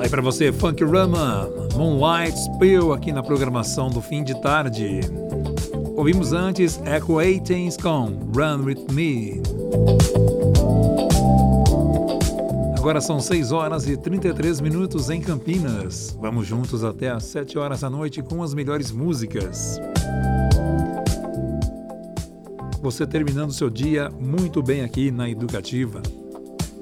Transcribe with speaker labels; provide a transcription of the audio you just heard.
Speaker 1: Aí pra você, Funk Rama, Moonlight Spill aqui na programação do fim de tarde. Ouvimos antes Echo Athens com Run With Me. Agora são 6 horas e 33 minutos em Campinas. Vamos juntos até às 7 horas da noite com as melhores músicas. Você terminando seu dia muito bem aqui na Educativa.